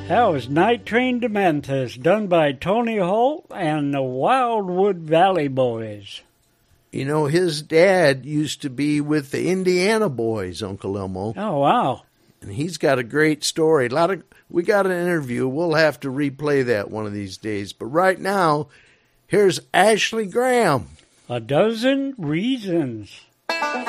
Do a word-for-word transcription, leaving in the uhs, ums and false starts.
That was Night Train to Memphis, done by Tony Holt and the Wildwood Valley Boys. You know, his dad used to be with the Indiana Boys, Uncle Elmo. Oh, wow. And he's got a great story. A lot of we got an interview. We'll have to replay that one of these days. But right now, here's Ashley Graham. A Dozen Reasons.